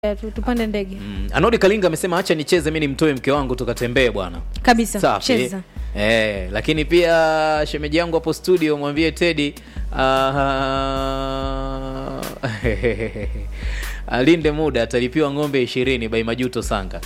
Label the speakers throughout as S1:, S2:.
S1: Tupande ndege.
S2: Anodi Kalinga amesema acha nicheze mimi nimtoe mke wangu tukatembee bwana.
S1: Kabisa. Cheza.
S2: Lakini pia shemeji yangu hapo studio mwambie Teddy alinde muda atalipiwa ng'ombe 20 by Majuto Sanga.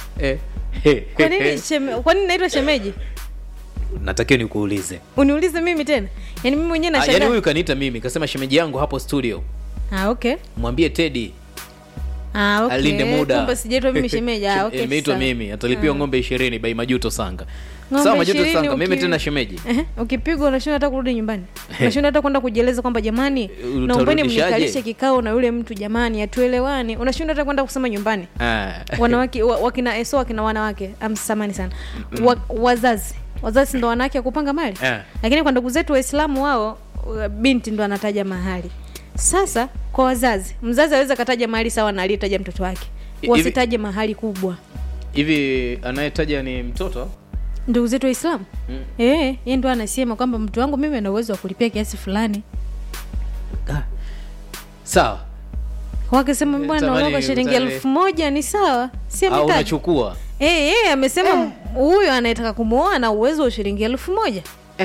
S1: Kwa nini naitwa shemeji?
S2: Natakiwa nikuulize.
S1: Uniulize mimi tena? Yaani mimi mwenyewe nashangaa.
S2: Yaani huyu kaniita mimi, kasema shemeji yangu hapo studio.
S1: Okay.
S2: Mwambie Teddy
S1: okay.
S2: alinde muda.
S1: Kumbe sijaitwa mimi shemeji. Okay.
S2: Nimeitwa mimi, atalipiwa ng'ombe 20 by Majuto Sanga. Sawa Majuto Sanga, mimi tena shemeji.
S1: Ukipigwa unashinda hata kurudi nyumbani. Unashinda hata kwenda kujieleza kwamba jamani, naombeni mnikalishe kikao na yule mtu jamani, atuelewane. Unashinda hata kwenda kusema nyumbani. Wanawake wakina Eso wakina wanawake, amsamani sana. Wazazi ndo wanawake kupanga mali. Lakini kwa ndugu zetu Waislamu wao binti ndo anataja mahali. Sasa kwa wazazi, mzazi aweza kataja mahali sawa na aliyetaja mtoto wake. Wasitaje mahali kubwa.
S2: Hivi anayetaja ni mtoto?
S1: Ndugu zetu Waislamu? Yeye ndo anasema kwamba mtu wangu mimi ana uwezo wa kulipia kiasi fulani.
S2: Sawa.
S1: Wakisema bwana unaomba shilingi 1000 ni sawa? Si mtaji. Au
S2: unachukua?
S1: Amesema huyo anayetaka kumuoa ana uwezo wa shilingi 1000.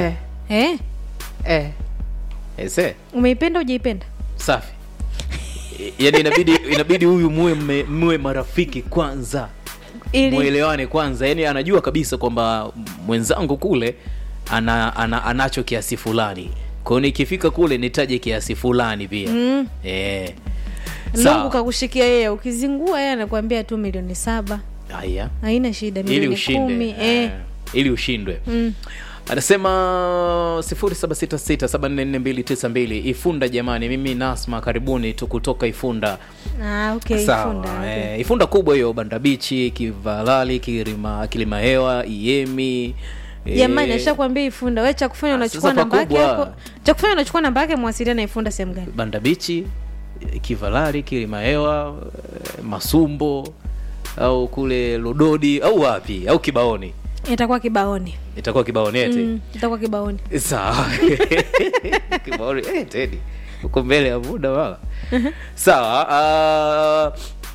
S2: Ese.
S1: Umeipenda hujaipenda?
S2: Safi. Yaani inabidi huyu muwe marafiki kwanza. Muelewane kwanza. Yaani anajua kabisa kwamba mwenzangu kule anacho kiasi fulani. Kwa hiyo nikifika kule nitaje kiasi fulani pia.
S1: Mungu kakushikia yeye, ukizingua yeye anakuambia tu milioni 7.
S2: Haya.
S1: Haina shida, milioni 10.
S2: Ili ushindwe. Anasema 0766744292 Ifunda jamani, mimi Nasma karibuni tu kutoka Ifunda.
S1: Okay, Ifunda.
S2: Ifunda kubwa hiyo, Banda Beach, Kivalali, Kilima Hewa, Iemi.
S1: Jamani ashakwambia Ifunda, wewe cha kufanya unachukua namba yake hapo. Cha kufanya unachukua namba yake, mwasiliane na Ifunda sehemu gani? Banda
S2: Beach, Kivalali, Kilima Hewa, Masumbo au kule Lododi au wapi au Kibaoni?
S1: Itakuwa Kibaoni.
S2: Itakuwa Kibaoni eti.
S1: Itakuwa Kibaoni.
S2: Sawa. Kibaoni Teddy. Uko mbele ya muda wala. Sawa.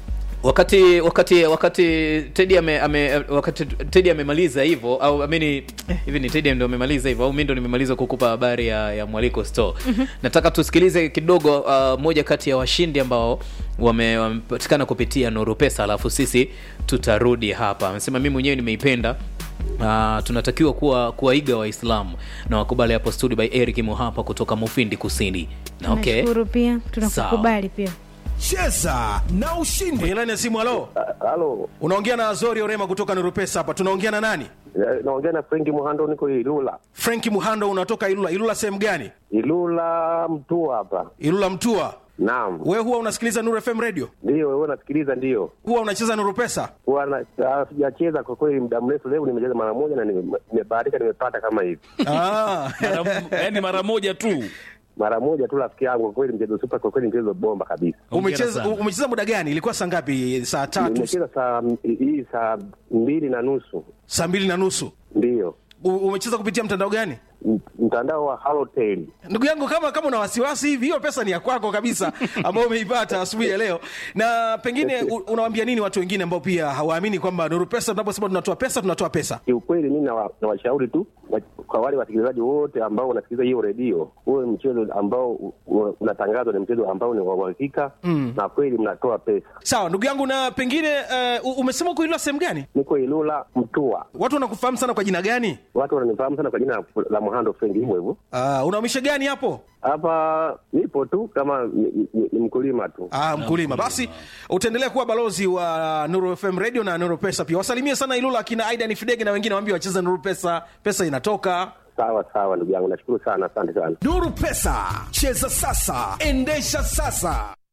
S2: Wakati Teddy amemaliza hivyo au amini hivi ni Teddy ndio amemaliza hivyo au mimi ndo nimemaliza kukupa habari ya Mwaliko Store. Nataka tusikilize kidogo moja kati ya washindi ambao wamepatikana kupitia Nuru Pesa, alafu sisi tutarudi hapa. Anasema mimi mwenyewe nimeipenda. Tunatakiwa kuwaiga Waislamu na wakubali hapo studio by Eric Muhapa kutoka Mufindi Kusini. Na okay.
S1: Nashukuru pia, tunakukubali pia.
S3: Cheza na ushindi. Kwenye line ya simu, halo.
S4: Halo.
S3: Unaongea na Azori Orema kutoka Nuru Pesa hapa. Tunaongea na nani?
S4: Naongea na Frank Muhando, niko Ilula.
S3: Frank Muhando, unatoka Ilula. Ilula sehemu gani?
S4: Ilula Mtua hapa.
S3: Ilula Mtua.
S4: Naam.
S3: Wewe huwa unasikiliza Nuru FM radio?
S4: Ndio, wewe unasikiliza ndio.
S3: Huwa unacheza Nuru Pesa?
S4: Huwa sijacheza kwa kweli muda mrefu, leo nimecheza mara moja na nimebahatika nimepata kama hivi.
S3: Yaani mara moja tu.
S4: Mara moja tu rafiki yangu, kwa kweli mchezo super, kwa kweli mchezo bomba kabisa.
S3: Umecheza muda gani? Ilikuwa saa ngapi? Saa 3?
S4: Nimecheza saa 2:30.
S3: Saa 2:30?
S4: Ndio.
S3: Umecheza kupitia mtandao gani?
S4: Mtandao wa Halotel.
S3: Ndugu yangu, kama una wasiwasi hivi, hiyo pesa ni ya kwako kabisa ambayo umeipata asubuhi ya leo. Na pengine unawaambia nini watu wengine ambao pia hawaamini kwamba Nuru Pesa tunaposema tunatoa pesa?
S4: Kiukweli mimi nawashauri tu kwa wale wasikilizaji wote ambao wanasikiliza hiyo radio, huo mchezo ambao unatangazwa ni mchezo ambao ni wa uhakika na kweli mnatoa pesa.
S3: Sawa ndugu yangu, na pengine umesema uko Ilula sehemu gani?
S4: Niko Ilula Mtua.
S3: Watu wanakufahamu sana kwa jina gani?
S4: Watu wananifahamu sana kwa jina la Muhando Frank hivyo.
S3: Unaumisha gani hapo?
S4: Hapa nipo tu kama ni mkulima tu.
S3: Mkulima. Basi utaendelea kuwa balozi wa Nuru FM radio na Nuru Pesa pia. Wasalimie sana Ilula kina Aida ni Fidege na wengine, waambie wacheze Nuru Pesa. Pesa inatoka.
S4: Sawa ndugu yangu, nashukuru sana, asante sana.
S3: Nuru Pesa, cheza sasa, endesha sasa.